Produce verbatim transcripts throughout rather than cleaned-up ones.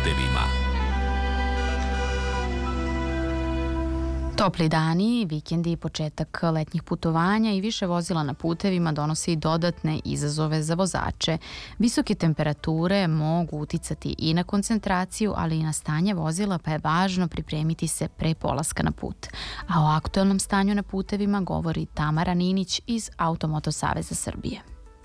putevima. Topli dani, vikendi i početak letnjih putovanja i više vozila na putevima donosi dodatne izazove za vozače. Visoke temperature mogu uticati i na koncentraciju, ali i na stanje vozila, pa je važno pripremiti se pre polaska na put. A o aktuelnom stanju na putevima govori Tamara Ninić iz Automoto Saveza Srbije.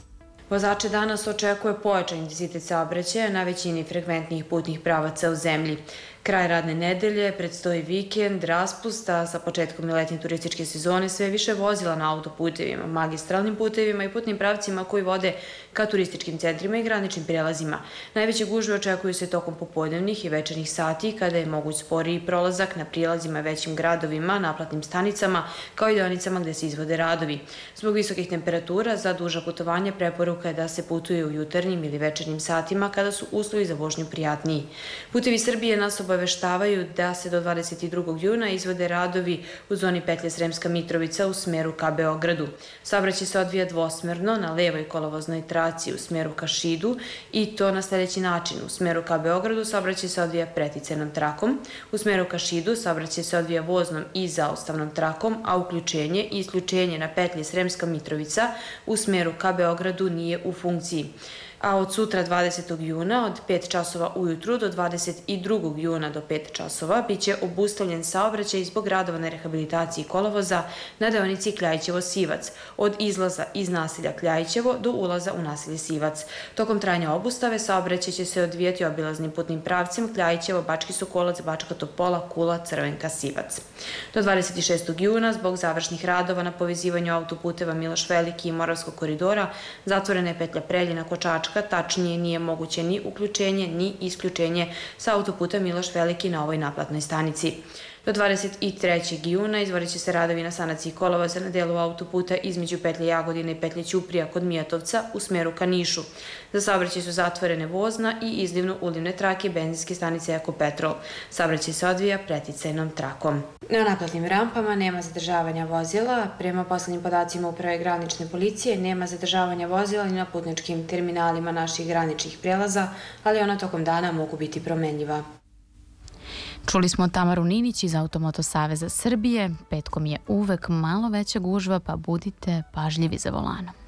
Vozače danas očekuje pojačan intenzitet saobraćaja na većini frekventnih putnih pravaca u zemlji. Kraj radne nedelje, predstoji vikend, raspust, a sa početkom letnje turističke sezone sve više vozila na autoputevima, magistralnim putevima i putnim pravcima koji vode ka turističkim centrima i graničnim prijelazima. Najveće gužve očekuju se tokom popodnevnih i večernjih sati, kada je moguć sporiji prolazak na prilazima većim gradovima, naplatnim stanicama, kao i deonicama gde se izvode radovi. Zbog visokih temperatura za duža putovanja preporuka je da se putuje u jutarnjim ili večernjim satima kada su uslovi za vožnju prijatniji. Putevi Srbije nas obaveštavaju da se do dvadeset drugog juna izvode radovi u zoni petlje Sremska Mitrovica u smeru ka Beogradu. Saobraćaj se odvija dvosmerno na levoj kolovoznoj traci u smeru ka Šidu i to na sljedeći način. U smeru ka Beogradu saobraćaj se odvija preticajnom trakom, u smeru ka Šidu saobraćaj se odvija voznom i zaustavnom trakom, a uključenje i isključenje na petlji Sremska Mitrovica u smeru ka Beogradu nije u funkciji. A od sutra dvadesetog juna od pet časova ujutru do dvadeset drugog juna do pet časova biće obustavljen saobraćaj zbog radova na rehabilitaciji kolovoza na deonici Kljajićevo-Sivac, od izlaza iz naselja Kljajićevo do ulaza u naselje Sivac. Tokom trajanja obustave saobraćaj će se odvijati obilaznim putnim pravcem Kljajićevo, Bački Sokolac, Bačka Topola, Kula, Crvenka, Sivac. Do dvadeset šestog juna zbog završnih radova na povezivanju autoputeva Miloš Veliki i Moravskog koridora zatvorena je petlja Preljina-Kočačka, tačnije nije moguće ni uključenje ni isključenje sa autoputa Miloš Veliki na ovoj naplatnoj stanici. Do dvadeset trećeg juna izvodit će se radovi na sanaciji kolovoza na delu autoputa između petlje Jagodine i petlje Ćuprija kod Mijatovca u smeru ka Nišu. Za saobraćaj su zatvorene vozna i izlivno-ulivne trake benzinske stanice Ekopetrol. Saobraćaj se odvija preticajnom trakom. Na naplatnim rampama nema zadržavanja vozila. Prema poslednjim podacima Uprave granične policije nema zadržavanja vozila ni na putničkim terminalima naših graničnih prelaza, ali ona tokom dana mogu biti promenljiva. Čuli smo Tamaru Ninić iz Automoto Saveza Srbije. Petkom je uvek malo veća gužva, pa budite pažljivi za volanom.